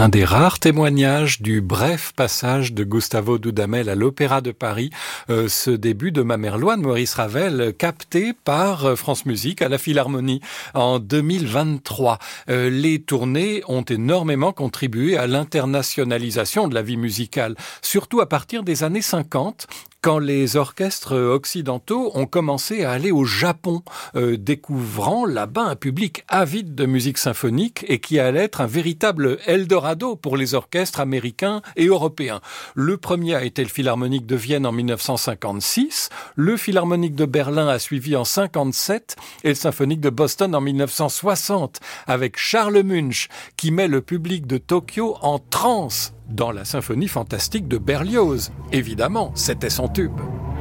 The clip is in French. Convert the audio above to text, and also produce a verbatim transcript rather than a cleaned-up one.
un des rares témoignages du bref passage de Gustavo Dudamel à l'Opéra de Paris, euh, ce début de Ma Merloine, Maurice Ravel, capté par euh, France Musique à la Philharmonie en deux mille vingt-trois. Euh, les tournées ont énormément contribué à l'internationalisation de la vie musicale, surtout à partir des années cinquante, quand les orchestres occidentaux ont commencé à aller au Japon, euh, découvrant là-bas un public avide de musique symphonique et qui allait être un véritable Eldorado pour les orchestres américains et européens. Le premier a été le Philharmonique de Vienne en mille neuf cent cinquante-six, le Philharmonique de Berlin a suivi en cinquante-sept et le Symphonique de Boston en mille neuf cent soixante, avec Charles Munch qui met le public de Tokyo en transe dans la symphonie fantastique de Berlioz. Évidemment, c'était son tube.